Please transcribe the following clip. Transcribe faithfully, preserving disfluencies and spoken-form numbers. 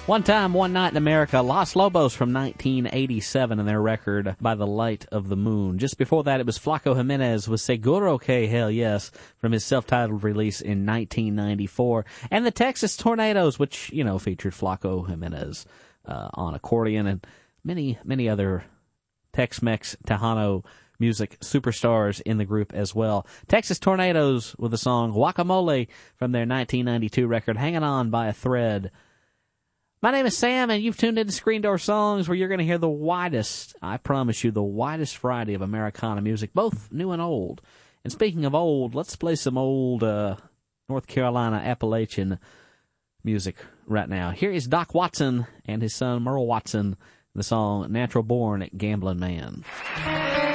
One Time, One Night in America, Los Lobos from nineteen eighty-seven and their record By the Light of the Moon. Just before that, it was Flaco Jimenez with Seguro Que Hell Yes from his self-titled release in nineteen ninety-four. And the Texas Tornadoes, which, you know, featured Flaco Jimenez uh, on accordion and many, many other Tex-Mex, Tejano music superstars in the group as well. Texas Tornadoes with the song Guacamole from their nineteen ninety-two record Hanging On by a Thread. My name is Sam, and you've tuned into Screen Door Songs, where you're going to hear the widest, I promise you, the widest variety of Americana music, both new and old. And speaking of old, let's play some old uh, North Carolina Appalachian music right now. Here is Doc Watson and his son Merle Watson, the song Natural Born Gambling Man.